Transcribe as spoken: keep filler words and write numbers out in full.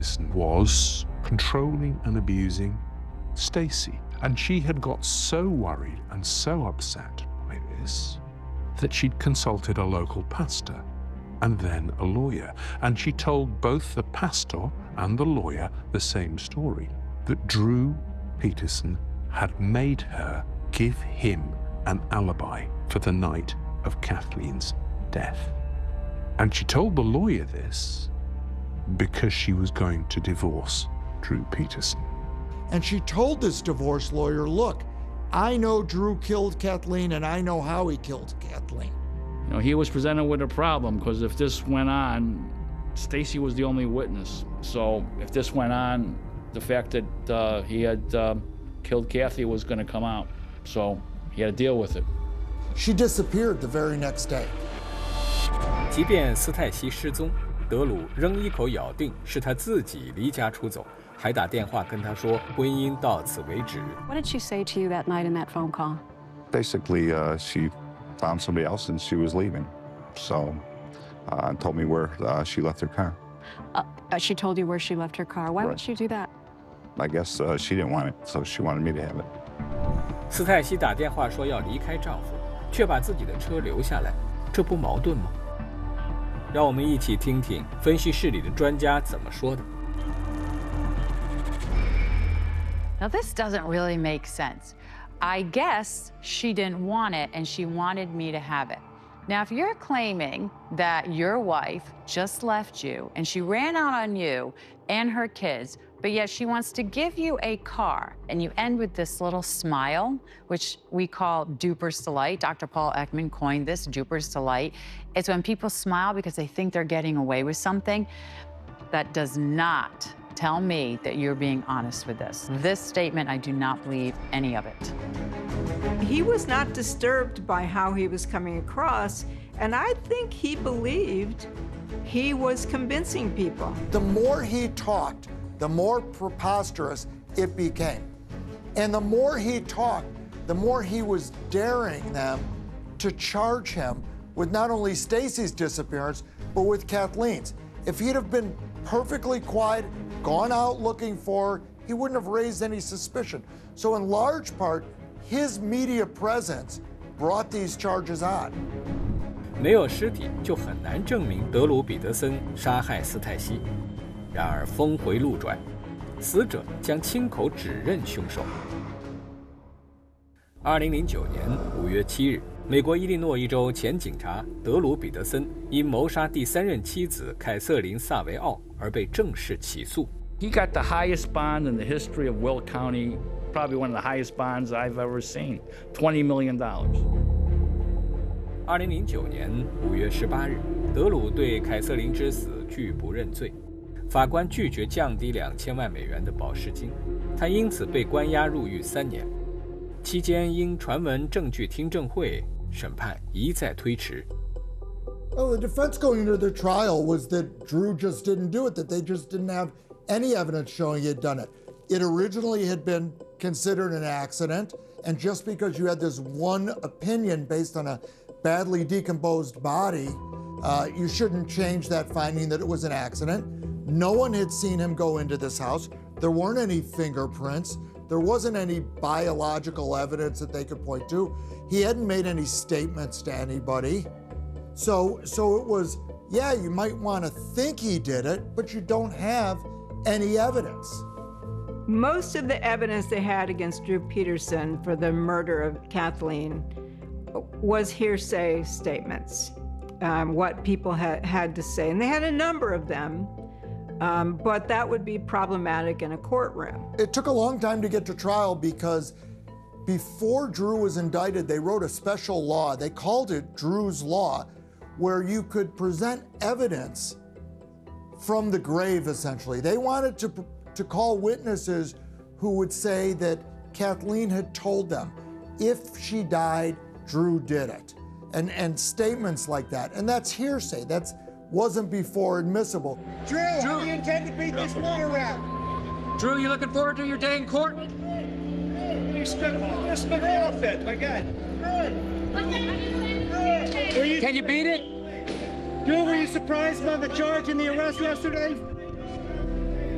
was controlling and abusing Stacy. And she had got so worried and so upset by this that she'd consulted a local pastor and then a lawyer. And she told both the pastor and the lawyer the same story, that Drew Peterson had made her give him an alibi for the night of Kathleen's death. And she told the lawyer this because she was going to divorce Drew Peterson. And she told this divorce lawyer, look, I know Drew killed Kathleen and I know how he killed Kathleen. You know, he was presented with a problem because if this went on, Stacy was the only witness. So if this went on, the fact that uh, he had uh, killed Kathy was going to come out. So he had to deal with it. She disappeared the very next day. 即便斯泰西失踪，德鲁仍一口咬定是他自己离家出走，还打电话跟他说婚姻到此为止。 What did she say to you that night in that phone call? Basically, uh, she found somebody else and she was leaving. So, uh, told me where uh, she left her car. Uh, she told you where she left her car. Why Right. would she do that? I guess uh, she didn't want it, so she wanted me to have it. 斯泰西打电话说要离开丈夫，却把自己的车留下来，这不矛盾吗？让我们一起听听分析室里的专家怎么说的。 Now, this doesn't really make sense. I guess she didn't want it and she wanted me to have it. Now, if you're claiming that your wife just left you and she ran out on you and her kids, but yet she wants to give you a car, and you end with this little smile, which we call Duper's delight. Doctor Paul Ekman coined this, Duper's delight. It's when people smile because they think they're getting away with something. That does not tell me that you're being honest with this. This statement, I do not believe any of it. He was not disturbed by how he was coming across, and I think he believed he was convincing people. The more he talked, the more preposterous it became. And the more he talked, the more he was daring them to charge him with not only Stacy's disappearance, but with Kathleen's. If he'd have been perfectly quiet, gone out looking for her, he wouldn't have raised any suspicion. So in large part, his media presence brought these charges on. 没有尸体就很难证明德鲁彼得森杀害斯泰西。然而峰回路转，死者将亲口指认凶手。二零零九年五月七日，美国伊利诺伊州前警察德鲁彼得森因谋杀第三任妻子凯瑟琳萨维奥而被正式起诉。 He got the highest bond in the history of Will County, probably one of the highest bonds I've ever seen, twenty million dollars. 二零零九年五月十八日，德鲁对凯瑟琳之死拒不认罪。法官拒绝降低两千万美元的保释金，他因此被关押入狱三年。期间因传闻证据听证会，审判一再推迟。 Well, the defense going into the trial was that Drew just didn't do it, that they just didn't have any evidence showing he had done it. It originally had been considered an accident, and just because you had this one opinion based on a badly decomposed body, uh, you shouldn't change that finding that it was an accident. No one had seen him go into this house. There weren't any fingerprints. There wasn't any biological evidence that they could point to. He hadn't made any statements to anybody. So, so it was, yeah, you might want to think he did it, but you don't have any evidence. Most of the evidence they had against Drew Peterson for the murder of Kathleen was hearsay statements, um, what people had, had to say. And they had a number of them. Um, but that would be problematic in a courtroom. It took a long time to get to trial because before Drew was indicted, they wrote a special law. They called it Drew's Law, where you could present evidence from the grave, essentially. They wanted to, to call witnesses who would say that Kathleen had told them, if she died, Drew did it. And, and statements like that. And that's hearsay. That's wasn't before admissible. Drew, Drew, how do you intend to beat this war around? Drew, you looking forward to your day in court? You spent this big outfit, my God. Can you beat it? Drew, were you surprised by the charge and the arrest yesterday?